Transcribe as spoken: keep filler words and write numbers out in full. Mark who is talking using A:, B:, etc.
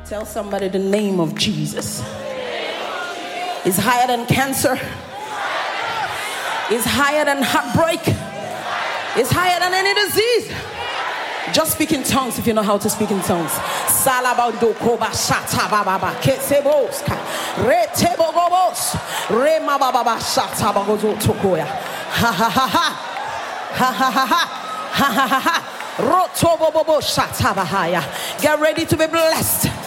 A: Tell somebody the name of Jesus is higher than cancer, is higher than heartbreak, is higher than any disease. Just speak in tongues if you know how to speak in tongues. Salabando koba shata baba kesebos retebo gobos rema baba shata bagozo tokoya ha ha ha ha ha ha ha ha ha ha ha rotobo bobo shata bahaya. Get ready to be blessed.